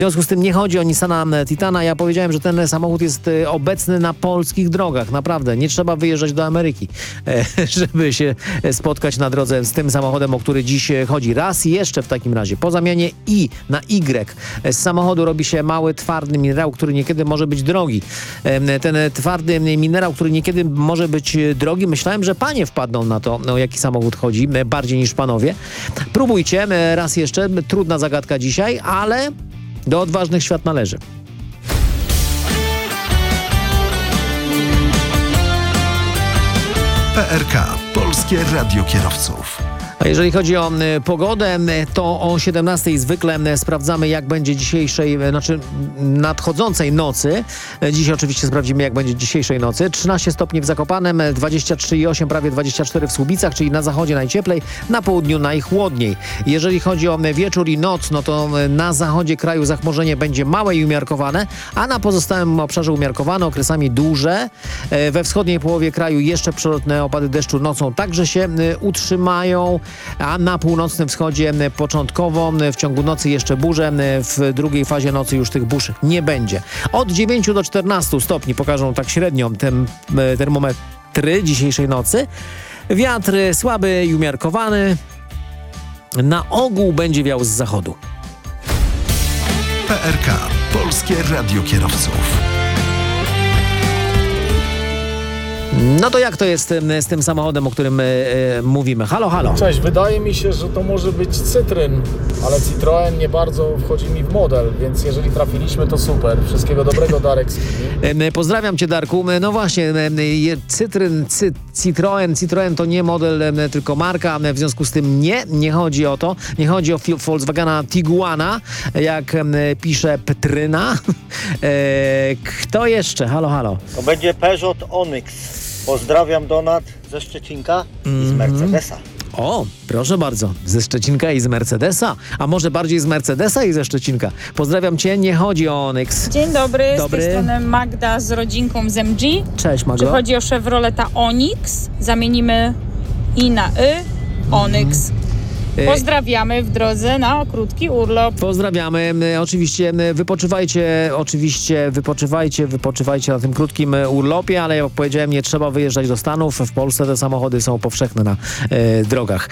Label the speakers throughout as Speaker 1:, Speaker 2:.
Speaker 1: W związku z tym nie chodzi o Nissana Titana. Ja powiedziałem, że ten samochód jest obecny na polskich drogach. Naprawdę. Nie trzeba wyjeżdżać do Ameryki, żeby się spotkać na drodze z tym samochodem, o który dziś chodzi. Raz jeszcze w takim razie. Po zamianie I na Y z samochodu robi się mały, twardy minerał, który niekiedy może być drogi. Ten twardy minerał, który niekiedy może być drogi, myślałem, że panie wpadną na to, o jaki samochód chodzi, bardziej niż panowie. Próbujcie. Raz jeszcze. Trudna zagadka dzisiaj, ale do odważnych świat należy.
Speaker 2: PRK. Polskie Radio Kierowców.
Speaker 1: A jeżeli chodzi o pogodę, to o 17:00 zwykle sprawdzamy, jak będzie nadchodzącej nocy. Dziś oczywiście sprawdzimy, jak będzie dzisiejszej nocy. 13 stopni w Zakopanem, 23,8, prawie 24 w Słubicach, czyli na zachodzie najcieplej, na południu najchłodniej. Jeżeli chodzi o wieczór i noc, no to na zachodzie kraju zachmurzenie będzie małe i umiarkowane, a na pozostałym obszarze umiarkowane, okresami duże. We wschodniej połowie kraju jeszcze przelotne opady deszczu nocą także się utrzymają, a na północnym wschodzie początkowo w ciągu nocy jeszcze burze, w drugiej fazie nocy już tych burz nie będzie. Od 9 do 14 stopni pokażą tak średnio termometry dzisiejszej nocy. Wiatr słaby i umiarkowany. Na ogół będzie wiał z zachodu.
Speaker 2: PRK. Polskie Radio Kierowców.
Speaker 1: No to jak to jest z tym samochodem, o którym mówimy? Halo, halo.
Speaker 3: Cześć, wydaje mi się, że to może być Cytryn, ale Citroen nie bardzo wchodzi mi w model, więc jeżeli trafiliśmy, to super. Wszystkiego dobrego, Darek z Kini.
Speaker 1: Pozdrawiam Cię, Darku. No właśnie, Citroen to nie model, tylko marka. W związku z tym nie chodzi o to. Nie chodzi o Volkswagena Tiguana, jak pisze Petryna. Kto jeszcze? Halo, halo.
Speaker 4: To będzie Peugeot Onyx. Pozdrawiam, Donat ze Szczecinka i z Mercedesa.
Speaker 1: O, proszę bardzo, ze Szczecinka i z Mercedesa, a może bardziej z Mercedesa i ze Szczecinka. Pozdrawiam Cię, nie chodzi o Onyx.
Speaker 5: Dzień dobry, z tej strony Magda z rodzinką z MG.
Speaker 1: Cześć, Magdo.
Speaker 5: Czy chodzi o Chevroleta Onix? Zamienimy I na Onyx. Pozdrawiamy w drodze na krótki urlop.
Speaker 1: Pozdrawiamy. Oczywiście wypoczywajcie na tym krótkim urlopie, ale jak powiedziałem, nie trzeba wyjeżdżać do Stanów. W Polsce te samochody są powszechne na drogach.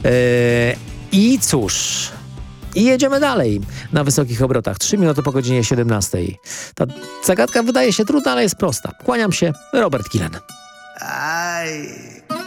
Speaker 1: I cóż... I jedziemy dalej na wysokich obrotach. 3 minuty po godzinie 17:00. Ta zagadka wydaje się trudna, ale jest prosta. Kłaniam się, Robert Kilen.
Speaker 6: Aj.